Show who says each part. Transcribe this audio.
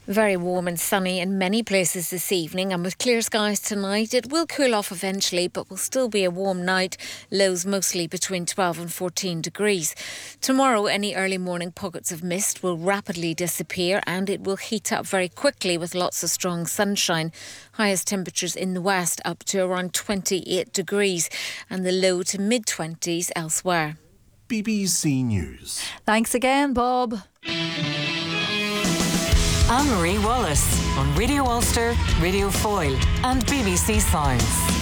Speaker 1: Very warm and sunny in many places this evening, and with clear skies tonight, it will cool off eventually, but will still be a warm night. Lows mostly between 12 and 14 degrees. Tomorrow, any early morning pockets of mist will rapidly disappear and it will heat up very quickly with lots of strong sunshine. Highest temperatures in the west up to around 28 degrees and the low to mid-20s elsewhere.
Speaker 2: BBC News.
Speaker 3: Thanks again, Bob.
Speaker 4: Anne-Marie Wallace on Radio Ulster, Radio Foyle and BBC Sounds.